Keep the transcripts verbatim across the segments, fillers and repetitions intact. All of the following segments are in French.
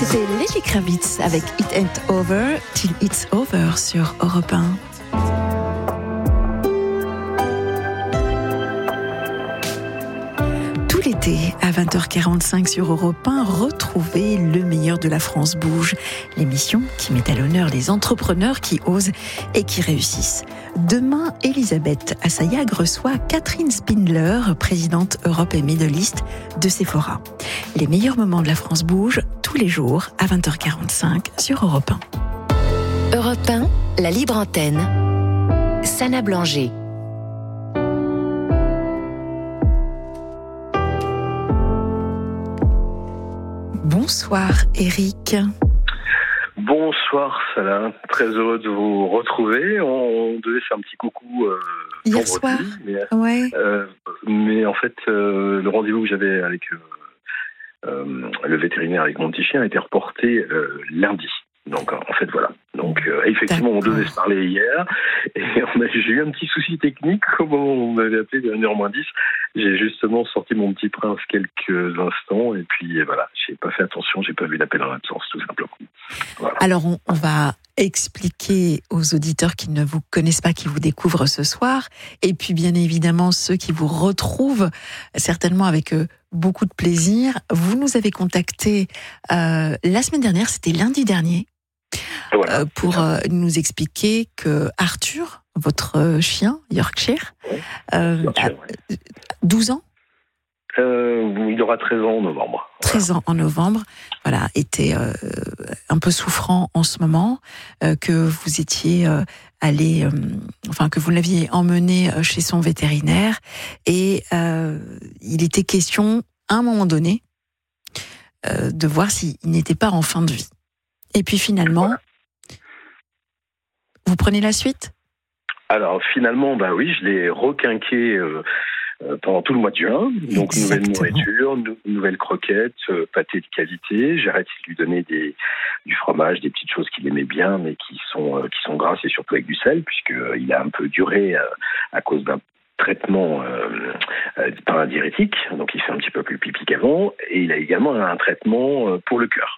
C'était Lenny Kravitz avec It Ain't Over Till It's Over sur Europe un. Tout l'été, à vingt heures quarante-cinq sur Europe un, retrouvez le meilleur de la France bouge, l'émission qui met à l'honneur les entrepreneurs qui osent et qui réussissent. Demain, Elisabeth Assayag reçoit Catherine Spindler, présidente Europe et Middle East de Sephora. Les meilleurs moments de la France bouge, tous les jours à vingt heures quarante-cinq sur Europe un. Europe un, la libre antenne. Sana Blanger. Bonsoir Eric. Bonsoir Salah, très heureux de vous retrouver. On devait faire un petit coucou euh, hier vendredi, soir. Mais, ouais. euh, mais en fait, euh, le rendez-vous que j'avais avec euh, euh, le vétérinaire avec mon petit chien a été reporté euh, lundi. Donc en fait voilà. Donc euh, effectivement D'accord. on devait se parler hier et on a, j'ai eu un petit souci technique au moment où on m'avait appelé vers une heure moins dix. J'ai justement sorti mon petit prince quelques instants et puis voilà, j'ai pas fait attention, j'ai pas vu l'appel en absence tout simplement. Voilà. Alors on, on va expliquer aux auditeurs qui ne vous connaissent pas, qui vous découvrent ce soir, et puis bien évidemment ceux qui vous retrouvent certainement avec euh, beaucoup de plaisir. Vous nous avez contacté euh, la semaine dernière, c'était lundi dernier, Voilà. euh, pour euh, nous expliquer que Arthur, votre chien Yorkshire, Ouais. euh, Yorkshire, a ouais. douze ans, Euh, il aura treize ans en novembre. treize ans en novembre, voilà, était euh, un peu souffrant en ce moment, euh, que vous étiez euh, allé, euh, enfin que vous l'aviez emmené chez son vétérinaire, et euh, il était question, à un moment donné, euh, de voir s'il n'était pas en fin de vie. Et puis finalement, Voilà. Vous prenez la suite ? Alors finalement, bah oui, je l'ai requinqué euh, euh, pendant tout le mois de juin. Donc Exactement. nouvelle nourriture, nou- nouvelles croquettes, euh, pâté de qualité. J'ai arrêté de lui donner des, du fromage, des petites choses qu'il aimait bien, mais qui sont euh, qui sont grasses et surtout avec du sel, puisque euh, il a un peu duré euh, à cause d'un traitement euh, euh, par un diurétique, donc il fait un petit peu plus pipi qu'avant, et il a également un traitement euh, pour le cœur.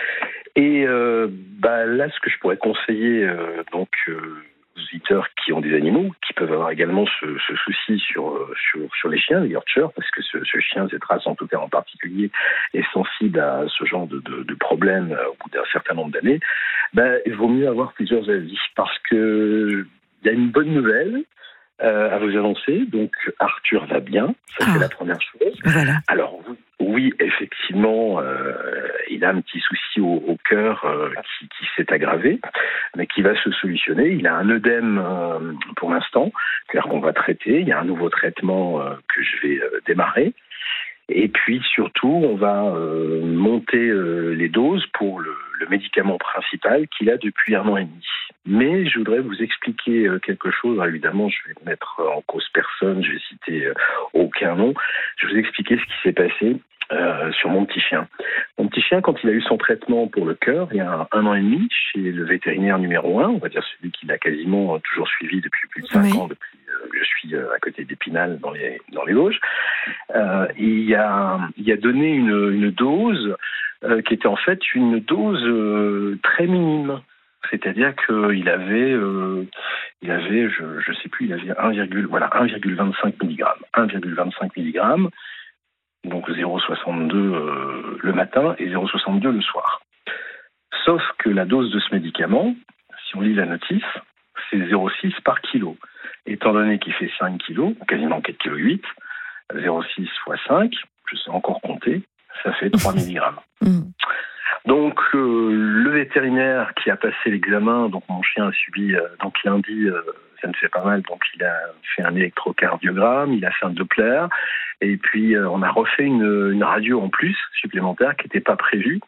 Et euh, bah là, ce que je pourrais conseiller euh, donc euh, aux auditeurs qui ont des animaux, qui peuvent avoir également ce, ce souci sur, sur sur les chiens, les Yorkshire, parce que ce, ce chien, cette race en tout cas en particulier, est sensible à ce genre de, de, de problème euh, au bout d'un certain nombre d'années. Ben, il vaut mieux avoir plusieurs avis, parce que il y a une bonne nouvelle euh, à vous annoncer. Donc Arthur va bien, ça Ah. c'est la première chose. Voilà. Alors oui, effectivement, euh, il a un petit souci au, au cœur euh, qui, qui s'est aggravé, mais qui va se solutionner. Il a un œdème euh, pour l'instant, c'est-à-dire qu'on va traiter. Il y a un nouveau traitement euh, que je vais euh, démarrer. Et puis surtout, on va euh, monter euh, les doses pour le, le médicament principal qu'il a depuis un an et demi. Mais je voudrais vous expliquer euh, quelque chose. Alors, évidemment, je vais mettre en cause personne, je vais citer euh, aucun nom. Je vais vous expliquer ce qui s'est passé euh, sur mon petit chien. Mon petit chien, quand il a eu son traitement pour le cœur, il y a un, un an et demi, chez le vétérinaire numéro un, on va dire celui qui l'a quasiment toujours suivi depuis plus de cinq Oui. ans, depuis euh, que je suis euh, à côté d'Épinal dans les, dans les Vosges. Euh, il, a, il a donné une, une dose euh, qui était en fait une dose euh, très minime. C'est-à-dire qu'il avait, euh, il avait, je, je sais plus, il avait un, voilà, un virgule vingt-cinq milligrammes. un virgule vingt-cinq milligrammes, donc zéro virgule soixante-deux euh, le matin et zéro virgule soixante-deux le soir. Sauf que la dose de ce médicament, si on lit la notice, c'est zéro virgule six par kilo. Étant donné qu'il fait cinq kilos, quasiment quatre virgule huit kilos, zéro virgule six fois cinq, je sais encore compter, ça fait trois milligrammes. Mmh. Donc euh, le vétérinaire qui a passé l'examen, donc mon chien a subi, euh, donc lundi, euh, ça ne fait pas mal, donc il a fait un électrocardiogramme, il a fait un Doppler, et puis euh, on a refait une, une radio en plus supplémentaire qui n'était pas prévue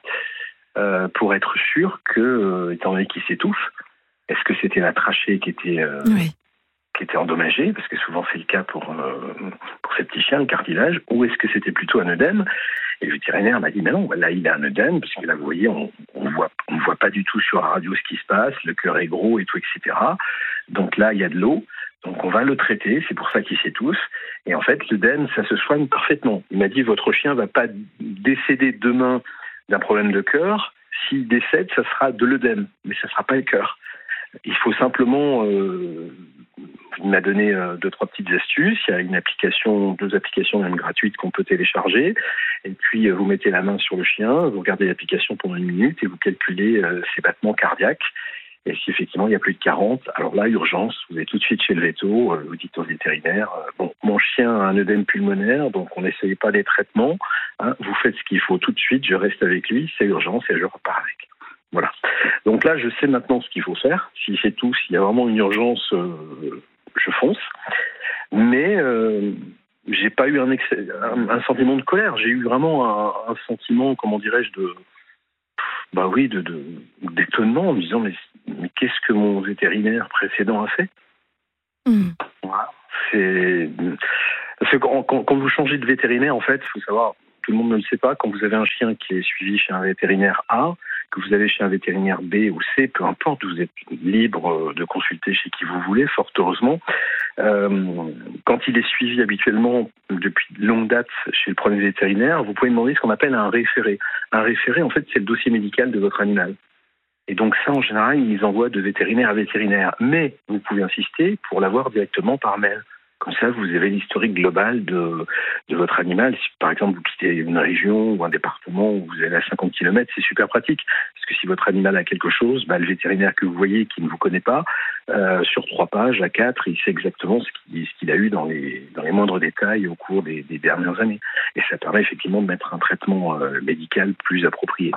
euh, pour être sûr que, euh, étant donné qu'il s'étouffe, est-ce que c'était la trachée qui était euh, Oui. qui était endommagé, parce que souvent c'est le cas pour, euh, pour ces petits chiens, le cartilage, ou est-ce que c'était plutôt un œdème ? Et le vétérinaire m'a dit, mais non, là il a un œdème, parce que là vous voyez, on ne voit, on voit pas du tout sur la radio ce qui se passe, le cœur est gros et tout, et cetera. Donc là il y a de l'eau, donc on va le traiter, c'est pour ça qu'il s'étouffe. Et en fait l'œdème, ça se soigne parfaitement. Il m'a dit, votre chien va pas décéder demain d'un problème de cœur S'il décède, ça sera de l'œdème, mais ça ne sera pas le cœur. Il faut simplement... Euh, il m'a donné euh, deux, trois petites astuces. Il y a une application, deux applications même gratuites qu'on peut télécharger. Et puis, euh, vous mettez la main sur le chien, vous regardez l'application pendant une minute et vous calculez euh, ses battements cardiaques. Et si effectivement il y a plus de quarante, alors là, urgence, vous allez tout de suite chez le véto, euh, vous dites au vétérinaire, euh, bon, mon chien a un œdème pulmonaire, donc on n'essaye pas des traitements, hein, vous faites ce qu'il faut tout de suite, je reste avec lui, c'est urgence et je repars avec. Voilà. Donc là, je sais maintenant ce qu'il faut faire. Si c'est tout, s'il y a vraiment une urgence, euh, je fonce. Mais euh, j'ai pas eu un, excès, un, un sentiment de colère. J'ai eu vraiment un, un sentiment, comment dirais-je, de, bah oui, de, de d'étonnement en me disant mais, mais qu'est-ce que mon vétérinaire précédent a fait ? Mmh. Voilà. C'est parce que quand, quand, quand vous changez de vétérinaire, en fait, il faut savoir. Tout le monde ne le sait pas, quand vous avez un chien qui est suivi chez un vétérinaire A, que vous avez chez un vétérinaire B ou C, peu importe, vous êtes libre de consulter chez qui vous voulez, fort heureusement. Euh, quand il est suivi habituellement depuis longue date chez le premier vétérinaire, vous pouvez demander ce qu'on appelle un référé. Un référé, en fait, c'est le dossier médical de votre animal. Et donc ça, en général, ils envoient de vétérinaire à vétérinaire. Mais vous pouvez insister pour l'avoir directement par mail. Comme ça, vous avez l'historique global de, de votre animal. Si, par exemple, vous quittez une région ou un département où vous allez à cinquante kilomètres, c'est super pratique. Parce que si votre animal a quelque chose, bah, le vétérinaire que vous voyez qui ne vous connaît pas, euh, sur trois pages, à quatre, il sait exactement ce qu'il, ce qu'il a eu dans les, dans les moindres détails au cours des, des dernières années. Et ça permet effectivement de mettre un traitement euh, médical plus approprié.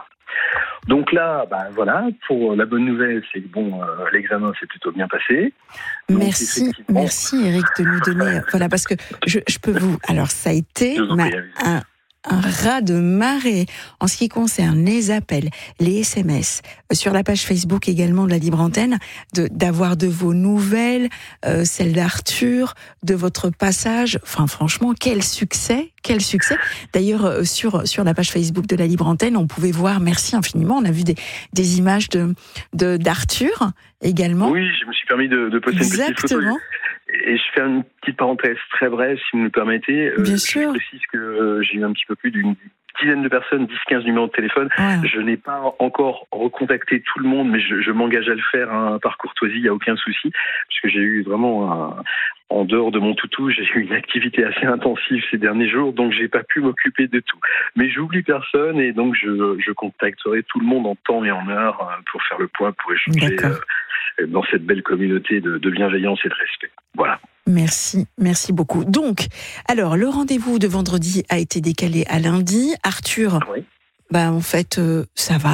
Donc là, bah voilà, pour la bonne nouvelle, c'est que bon, euh, l'examen s'est plutôt bien passé. Donc, merci, merci Eric de nous donner, voilà, parce que je, je peux vous, alors ça a été ma, un, un raz de marée en ce qui concerne les appels, les S M S, sur la page Facebook également de la Libre Antenne, de, d'avoir de vos nouvelles, euh, celles d'Arthur, de votre passage, enfin franchement, quel succès, quel succès. D'ailleurs, euh, sur, sur la page Facebook de la Libre Antenne, on pouvait voir, merci infiniment, on a vu des, des images de, de, d'Arthur également. Oui, je me suis permis de, de poster Exactement. une petite photo. Et je fais une petite parenthèse très brève, si vous me le permettez. Bien euh, sûr. Je précise que euh, j'ai eu un petit peu plus d'une dizaine de personnes, dix quinze numéros de téléphone. Ouais. Je n'ai pas encore recontacté tout le monde, mais je, je m'engage à le faire hein, par courtoisie, il n'y a aucun souci. Parce que j'ai eu vraiment, un, en dehors de mon toutou, j'ai eu une activité assez intensive ces derniers jours, donc j'ai pas pu m'occuper de tout. Mais j'oublie personne et donc je, je contacterai tout le monde en temps et en heure pour faire le point, pour échanger euh, dans cette belle communauté de, de bienveillance et de respect. Voilà. Merci, merci beaucoup. Donc, alors, le rendez-vous de vendredi a été décalé à lundi. Arthur, oui. bah, en fait, euh, ça va ?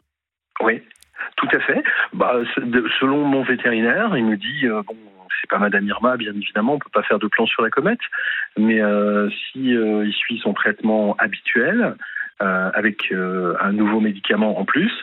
Oui, tout à fait. Bah, selon mon vétérinaire, il me dit, euh, bon, c'est pas Madame Irma, bien évidemment, on peut pas faire de plan sur la comète, mais euh, si euh, il suit son traitement habituel, euh, avec euh, un nouveau médicament en plus,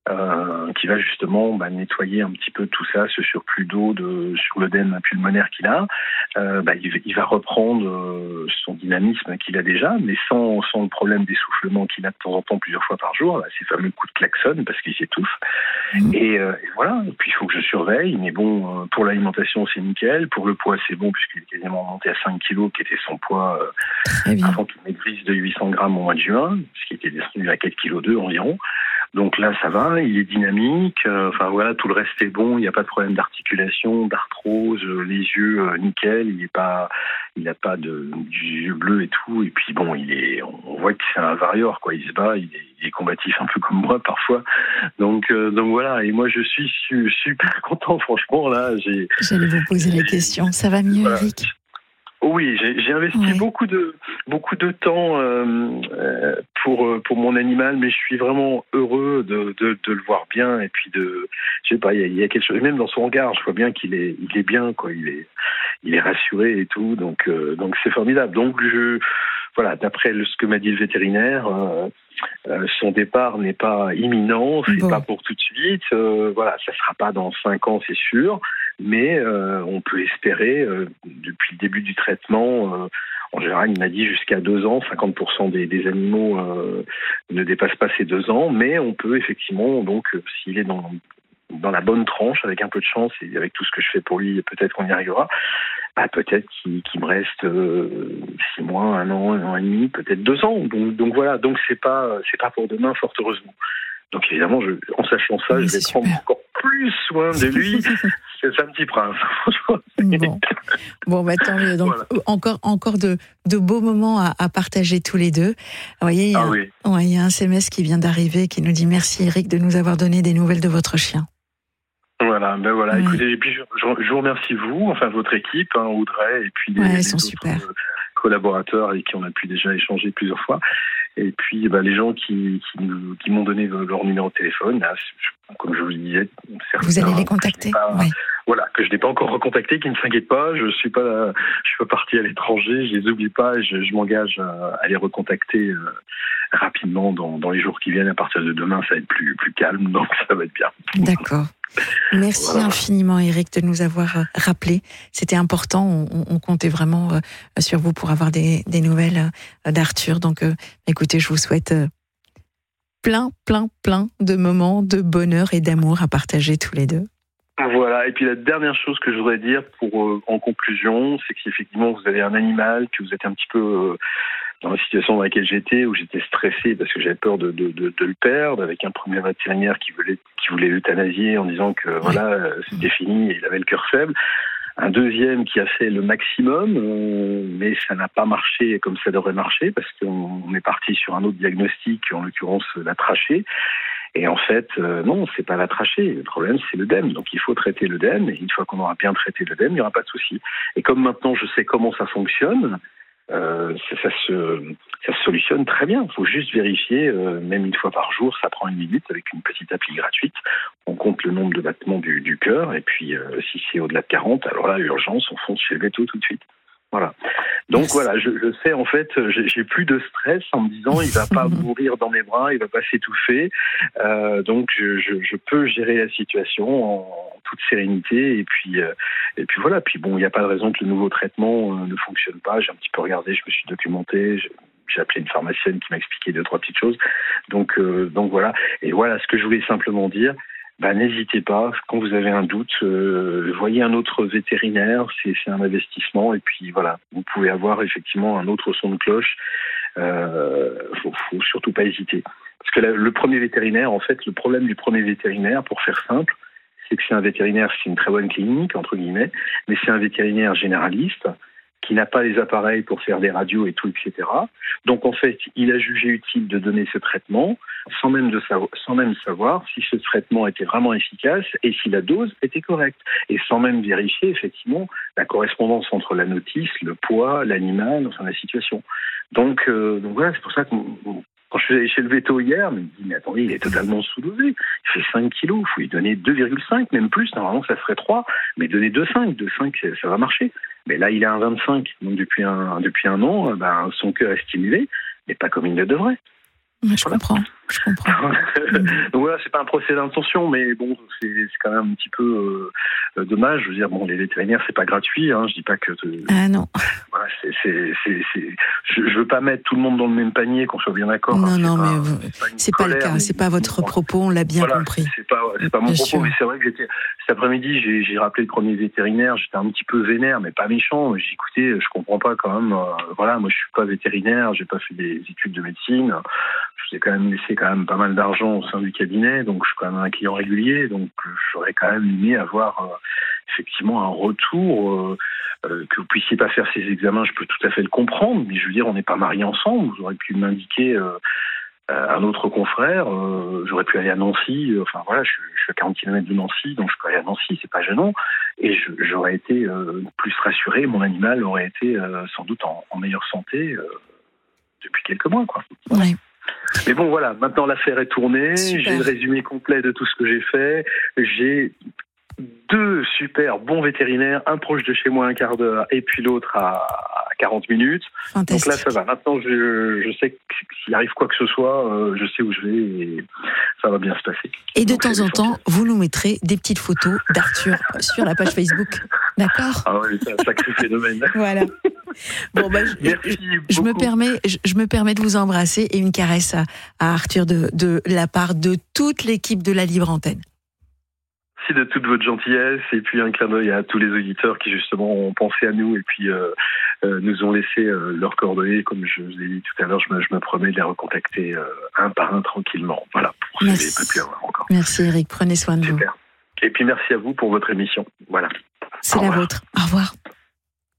euh, qui va justement bah, nettoyer un petit peu tout ça, ce surplus d'eau de, sur l'œdème pulmonaire qu'il a, euh, bah, il, il va reprendre euh, son dynamisme qu'il a déjà, mais sans, sans le problème d'essoufflement qu'il a de temps en temps plusieurs fois par jour, là, ces fameux coups de klaxon parce qu'il s'étouffe. Mmh. Et, euh, et voilà, et puis il faut que je surveille, mais bon, euh, pour l'alimentation c'est nickel, pour le poids c'est bon puisqu'il est quasiment monté à cinq kilos, qui était son poids euh, avant qu'il maigrisse de huit cents grammes au mois de juin, ce qui était descendu à quatre virgule deux kilos environ. Donc là, ça va, il est dynamique, euh, enfin voilà, tout le reste est bon, il n'y a pas de problème d'articulation, d'arthrose, euh, les yeux euh, nickel, il est pas, il n'a pas de yeux bleus et tout, et puis bon, il est, on voit que c'est un varior, quoi, il se bat, il est, il est combatif un peu comme moi parfois, donc euh, donc voilà, et moi je suis su, super content, franchement là, j'ai. J'allais vous poser la question, ça va mieux, voilà. Eric ? Oui, j'ai, j'ai investi ouais. beaucoup de beaucoup de temps euh, pour pour mon animal, mais je suis vraiment heureux de de, de le voir bien et puis de, je sais pas, il y a, il y a quelque chose, même dans son regard, je vois bien qu'il est il est bien quoi, il est il est rassuré et tout, donc euh, donc c'est formidable. Donc je voilà, d'après le, ce que m'a dit le vétérinaire, euh, euh, son départ n'est pas imminent, c'est bon. Pas pour tout de suite. Euh, voilà, ça sera pas dans cinq ans, c'est sûr, mais euh, on peut espérer euh, depuis le début du traitement. Euh, en général, il m'a dit jusqu'à deux ans, cinquante pour cent des, des animaux euh, ne dépassent pas ces deux ans, mais on peut effectivement, donc, euh, s'il est dans dans la bonne tranche, avec un peu de chance et avec tout ce que je fais pour lui, peut-être qu'on y arrivera. Bah, peut-être qu'il, qu'il me reste euh, six mois, un an, un an et demi, peut-être deux ans. Donc, donc voilà. Donc c'est pas, c'est pas pour demain, fort heureusement. Donc évidemment, je, en sachant ça, oui, je vais prendre super. encore plus soin de lui. C'est un petit prince. Bon, bon bah, tant mieux. Donc, voilà. encore, encore de, de beaux moments à, à partager tous les deux. Vous voyez, il y a, ah oui. ouais, il y a un S M S qui vient d'arriver qui nous dit merci Eric de nous avoir donné des nouvelles de votre chien. Voilà, ben voilà. Oui. Écoutez, et puis je, je, je vous remercie vous, enfin votre équipe, hein, Audrey, et puis les, ouais, les sont autres super. collaborateurs avec qui on a pu déjà échanger plusieurs fois. Et puis ben, les gens qui, qui, nous, qui m'ont donné leur numéro de téléphone, là, comme je vous le disais, certains, vous allez les contacter. Pas, oui. Voilà, que je n'ai pas encore recontacté, qui ne s'inquiètent pas. Je suis pas, je suis pas parti à l'étranger, je les oublie pas. Et je, je m'engage à, à les recontacter euh, rapidement dans, dans les jours qui viennent. À partir de demain, ça va être plus, plus calme, donc ça va être bien. D'accord. Merci voilà. infiniment, Eric, de nous avoir rappelé. C'était important. On, on comptait vraiment sur vous pour avoir des, des nouvelles d'Arthur. Donc, euh, écoutez, je vous souhaite plein, plein, plein de moments de bonheur et d'amour à partager tous les deux. Voilà, et puis la dernière chose que je voudrais dire pour euh, en conclusion, c'est qu'effectivement vous avez un animal, que vous êtes un petit peu euh, dans la situation dans laquelle j'étais, où j'étais stressé parce que j'avais peur de, de, de, de le perdre, avec un premier vétérinaire qui voulait, qui voulait l'euthanasier en disant que voilà, c'était fini et il avait le cœur faible. Un deuxième qui a fait le maximum, euh, mais ça n'a pas marché comme ça devrait marcher, parce qu'on on est parti sur un autre diagnostic, en l'occurrence la trachée. Et en fait, euh, non, c'est pas la trachée. Le problème, c'est l'œdème. Donc, il faut traiter l'œdème. Et une fois qu'on aura bien traité l'œdème, il n'y aura pas de souci. Et comme maintenant, je sais comment ça fonctionne, euh, ça, ça, se, ça se solutionne très bien. Il faut juste vérifier, euh, même une fois par jour, ça prend une minute avec une petite appli gratuite. On compte le nombre de battements du, du cœur. Et puis, euh, si c'est au-delà de quarante, alors là, urgence, on fonce chez le véto tout de suite. Voilà. Donc yes. voilà, je, je sais en fait, j'ai, j'ai plus de stress en me disant il va pas mourir dans mes bras, il va pas s'étouffer. Euh, donc je, je, je peux gérer la situation en, en toute sérénité et puis euh, et puis voilà. Puis bon, il n'y a pas de raison que le nouveau traitement euh, ne fonctionne pas. J'ai un petit peu regardé, je me suis documenté. J'ai, j'ai appelé une pharmacienne qui m'a expliqué deux trois petites choses. Donc euh, donc voilà. Et voilà ce que je voulais simplement dire. Ben, n'hésitez pas, quand vous avez un doute, euh, voyez un autre vétérinaire, c'est, c'est un investissement, et puis voilà, vous pouvez avoir effectivement un autre son de cloche, euh, faut, faut surtout pas hésiter. Parce que la, le premier vétérinaire, en fait, le problème du premier vétérinaire, pour faire simple, c'est que c'est un vétérinaire, c'est une très bonne clinique, entre guillemets, mais c'est un vétérinaire généraliste, qui n'a pas les appareils pour faire des radios et tout, et cetera. Donc, en fait, il a jugé utile de donner ce traitement sans même, de savoir, sans même savoir si ce traitement était vraiment efficace et si la dose était correcte. Et sans même vérifier, effectivement, la correspondance entre la notice, le poids, l'animal, enfin, la situation. Donc, euh, donc voilà, c'est pour ça que quand je suis allé chez le véto hier, je me dis, mais attendez, il est totalement sous-dosé. Il fait cinq kilos, il faut lui donner deux virgule cinq, même plus. Normalement, ça serait trois, mais donner deux virgule cinq. deux virgule cinq, ça va marcher. Mais là, il est à un vingt-cinq. Donc, depuis un, depuis un an, ben, son cœur est stimulé, mais pas comme il le devrait. Je voilà. comprends, je comprends. Donc voilà, c'est pas un procès d'intention, mais bon, c'est, c'est quand même un petit peu euh, dommage. Je veux dire, bon, les vétérinaires, c'est pas gratuit. Hein, je dis pas que. Euh, ah non. Voilà, c'est, c'est, c'est, c'est. Je, je veux pas metêtre tout le monde dans le même panier, qu'on soit bien d'accord. Non, hein, non, pas, mais vous, c'est, pas, c'est pas le cas. C'est pas votre propos. On l'a bien voilà, compris. C'est pas, c'est pas mon bien propos, sûr. mais c'est vrai que j'étais. Cet après-midi, j'ai, j'ai rappelé le premier vétérinaire. J'étais un petit peu vénère, mais pas méchant. J'ai écouté, je comprends pas quand même. Euh, voilà, moi, je suis pas vétérinaire. J'ai pas fait des études de médecine. Je vous ai quand même laissé quand même pas mal d'argent au sein du cabinet, donc je suis quand même un client régulier, donc j'aurais quand même aimé avoir euh, effectivement un retour, euh, euh, que vous puissiez pas faire ces examens, je peux tout à fait le comprendre, mais je veux dire, on n'est pas mariés ensemble, vous aurez pu m'indiquer euh, un autre confrère, euh, j'aurais pu aller à Nancy, euh, enfin voilà, je, je suis à quarante kilomètres de Nancy, donc je peux aller à Nancy, c'est pas gênant, et je, j'aurais été euh, plus rassuré, mon animal aurait été euh, sans doute en, en meilleure santé euh, depuis quelques mois, quoi. Voilà. Oui. Mais bon, voilà, maintenant l'affaire est tournée, super. J'ai le résumé complet de tout ce que j'ai fait, j'ai deux super bons vétérinaires, un proche de chez moi un quart d'heure et puis l'autre à quarante minutes. Fantastique. Donc là, ça va. Maintenant, je, je sais que s'il arrive quoi que ce soit, euh, je sais où je vais et ça va bien se passer. Et de Donc, temps en temps, vous nous mettrez des petites photos d'Arthur sur la page Facebook. D'accord ? Ah oui, c'est un sacré phénomène. Voilà. Bon, bah, je, Merci je, je me permets, je, je me permets de vous embrasser et une caresse à, à Arthur de, de la part de toute l'équipe de la Libre Antenne. merci de toute votre gentillesse et puis un clin d'œil à tous les auditeurs qui justement ont pensé à nous et puis euh, euh, nous ont laissé euh, leurs coordonnées. Comme je vous ai dit tout à l'heure, je me, je me promets de les recontacter euh, un par un tranquillement. Voilà, pour merci. ceux qui peuvent plus avoir encore. Merci Eric, prenez soin de Super. vous. Et puis merci à vous pour votre émission. Voilà. C'est la vôtre. Au revoir.